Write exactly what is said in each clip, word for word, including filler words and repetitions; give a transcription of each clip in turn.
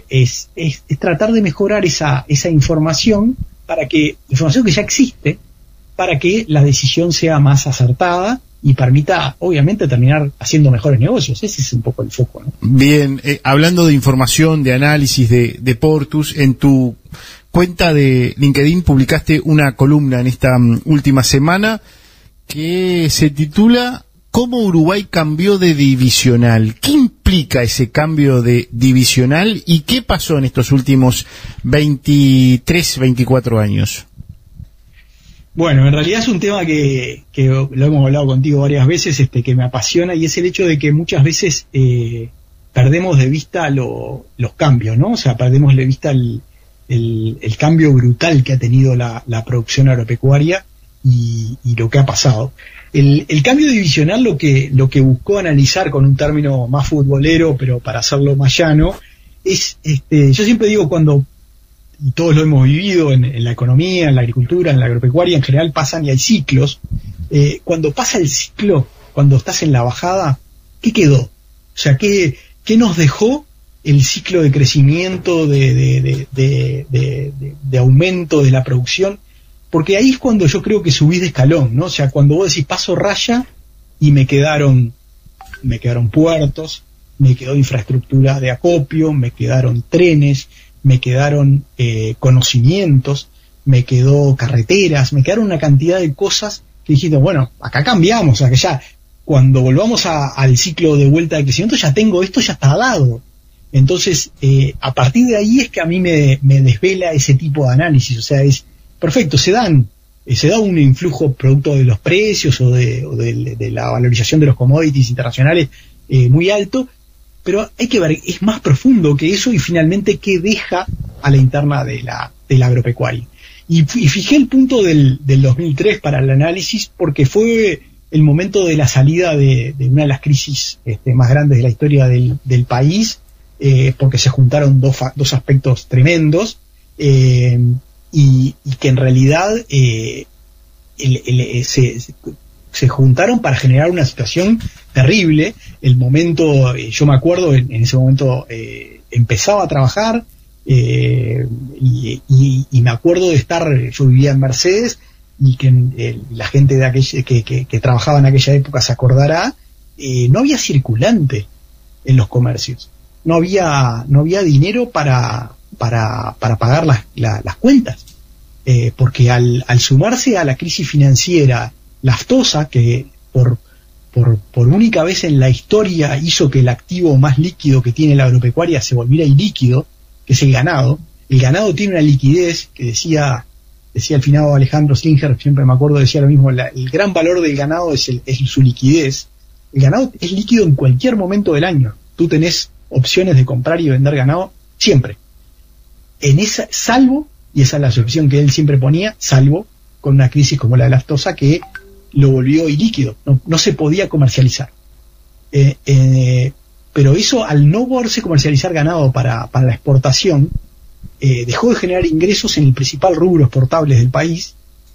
es, es, es tratar de mejorar esa, esa información para que, información que ya existe, para que la decisión sea más acertada y permita, obviamente, terminar haciendo mejores negocios. Ese es un poco el foco, ¿no? Bien, eh, hablando de información, de análisis de, de Portus, en tu cuenta de LinkedIn publicaste una columna en esta um, última semana que se titula ¿Cómo Uruguay cambió de divisional? ¿Qué implica ese cambio de divisional y qué pasó en estos últimos veintitrés, veinticuatro años? Bueno, en realidad es un tema que, que lo hemos hablado contigo varias veces, este, que me apasiona, y es el hecho de que muchas veces eh, perdemos de vista lo, los cambios, ¿no? O sea, perdemos de vista el, el, el cambio brutal que ha tenido la, la producción agropecuaria y, y lo que ha pasado. El, el cambio divisional lo que, lo que buscó analizar con un término más futbolero, pero para hacerlo más llano, es, este, yo siempre digo cuando, y todos lo hemos vivido en, en la economía, en la agricultura, en la agropecuaria, en general pasan y hay ciclos. Eh, cuando pasa el ciclo, cuando estás en la bajada, ¿qué quedó? O sea, ¿qué, qué nos dejó el ciclo de crecimiento, de, de, de, de, de, de, de aumento de la producción? Porque ahí es cuando yo creo que subís de escalón, ¿no? O sea, cuando vos decís paso raya y me quedaron, me quedaron puertos, me quedó infraestructura de acopio, me quedaron trenes, me quedaron eh, conocimientos, me quedó carreteras, me quedaron una cantidad de cosas que dijiste, bueno, acá cambiamos, o sea que ya cuando volvamos a, al ciclo de vuelta de crecimiento ya tengo esto, ya está dado. Entonces, eh, a partir de ahí es que a mí me, me desvela ese tipo de análisis, o sea, es perfecto, se dan, eh, se da un influjo producto de los precios o de, o de, de la valorización de los commodities internacionales eh, muy alto, pero hay que ver, es más profundo que eso y finalmente qué deja a la interna de la, de la agropecuaria. Y, y fijé el punto del, del dos mil tres para el análisis porque fue el momento de la salida de, de una de las crisis este, más grandes de la historia del, del país, eh, porque se juntaron dos, dos aspectos tremendos, eh, y, y que en realidad eh, el, el, se, se juntaron para generar una situación terrible. El momento, eh, yo me acuerdo, en, en ese momento eh, empezaba a trabajar eh, y, y, y me acuerdo de estar, yo vivía en Mercedes y que eh, la gente de aquella, que, que, que trabajaba en aquella época se acordará, eh, no había circulante en los comercios, no había, no había dinero para para, para pagar las, la, las cuentas, eh, porque al, al sumarse a la crisis financiera laftosa, que por, por, por única vez en la historia hizo que el activo más líquido que tiene la agropecuaria se volviera ilíquido, que es el ganado. El ganado tiene una liquidez que decía, decía el finado Alejandro Slinger, siempre me acuerdo, decía lo mismo, la, el gran valor del ganado es, el, es su liquidez. El ganado es líquido en cualquier momento del año. Tú tenés opciones de comprar y vender ganado siempre. En esa, salvo, y esa es la solución que él siempre ponía, salvo con una crisis como la de laftosa que lo volvió ilíquido, no, no se podía comercializar. Eh, eh, pero eso, al no poderse comercializar ganado para, para la exportación, eh, dejó de generar ingresos en el principal rubro exportable del país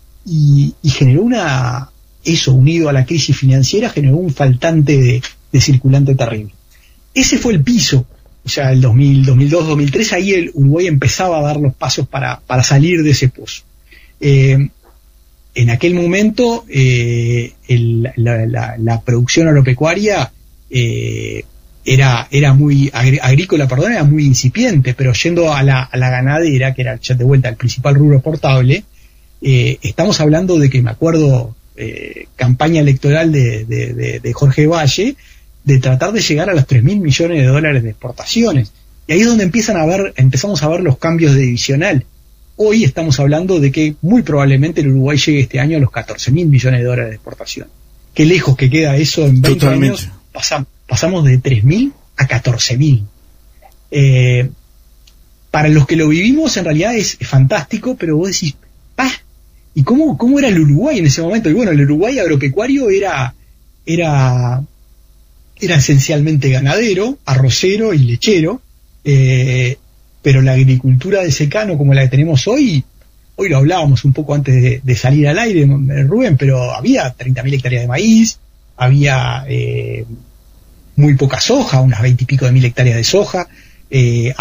y, y generó una, eso unido a la crisis financiera, generó un faltante de, de circulante terrible. Ese fue el piso. O sea, el dos mil, dos mil dos, dos mil tres, ahí el Uruguay empezaba a dar los pasos para, para salir de ese pozo. Eh, en aquel momento, eh, el, la, la, la producción agropecuaria eh, era, era muy agrícola, perdón, era muy incipiente, pero yendo a la, a la ganadera, que era ya de vuelta el principal rubro exportable, eh, estamos hablando de que me acuerdo, eh, campaña electoral de, de, de, de Jorge Valle, de tratar de llegar a los tres mil millones de dólares de exportaciones. Y ahí es donde empiezan a ver, empezamos a ver los cambios de divisional. Hoy estamos hablando de que muy probablemente el Uruguay llegue este año a los catorce mil millones de dólares de exportación. Qué lejos que queda eso en veinte Totalmente. años. Pasam, pasamos de tres mil a catorce mil. Eh, para los que lo vivimos en realidad es, es fantástico, pero vos decís, ¡ah! ¿Y cómo, cómo era el Uruguay en ese momento? Y bueno, el Uruguay agropecuario era... era era esencialmente ganadero, arrocero y lechero, eh, pero la agricultura de secano como la que tenemos hoy, hoy lo hablábamos un poco antes de, de salir al aire, Rubén, pero había treinta mil hectáreas de maíz, había eh, muy poca soja, unas veinte y pico de mil hectáreas de soja, eh,